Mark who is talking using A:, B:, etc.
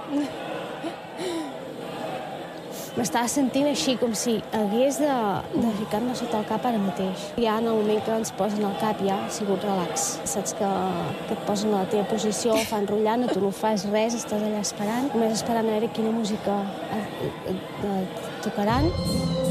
A: M'estava sentint així, com si hagués de ficar-me sota el cap ara mateix. Ja en el moment que ens posen al cap ja ha sigut relax. Saps que et posen a la teva posició, fan rotllant, tu no fas res, estàs allà esperant, només esperant a veure quina música tocaran.